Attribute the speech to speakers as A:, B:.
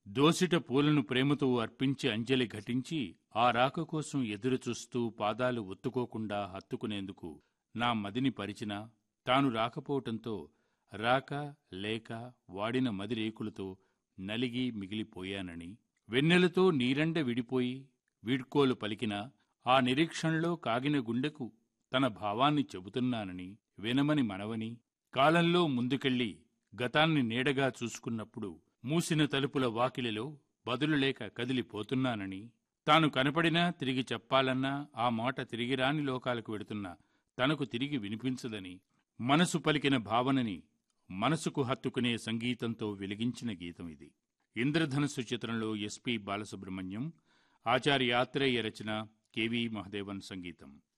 A: దోసిట పూలను ప్రేమతో అర్పించి అంజలి ఘటించి ఆ రాక కోసం ఎదురుచూస్తూ పాదాలు ఒత్తుకోకుండా హత్తుకునేందుకు నా మదిని పరిచినా తాను రాకపోవటంతో రాక లేక వాడిన మది రేకులతో నలిగి మిగిలిపోయానని, వెన్నెలతో నీరెండ విడిపోయి వీడ్కోలు పలికిన ఆ నిరీక్షణలో కాగిన గుండెకు తన భావాన్ని చెబుతున్నానని, వినమని మనవని, కాలంలో ముందుకెళ్ళి గతాన్ని నీడగా చూసుకున్నప్పుడు మూసిన తలుపుల వాకిలిలో బదులులేక కదిలిపోతున్నానని, తాను కనపడినా తిరిగి చెప్పాలన్నా ఆ మాట తిరిగిరాని లోకాలకు వెడుతున్నా తనకు తిరిగి వినిపించదని, మనసు పలికిన భావనని మనసుకు హత్తుకునే సంగీతంతో వెలిగించిన గీతం ఇది. ఇంద్రధనుస్సు చిత్రంలో ఎస్పి బాలసుబ్రహ్మణ్యం, ఆచార్య ఆత్రేయ రచన, కెవి మహదేవన్ సంగీతం.